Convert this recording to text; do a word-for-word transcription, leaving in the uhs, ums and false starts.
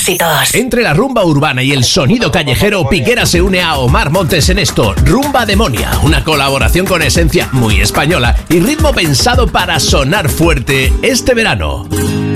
éxitos. Entre la rumba urbana y el sonido callejero, Piquera se une a Omar Montes en esto, Rumba Demonia, una colaboración con esencia muy española y ritmo pensado para sonar fuerte este verano.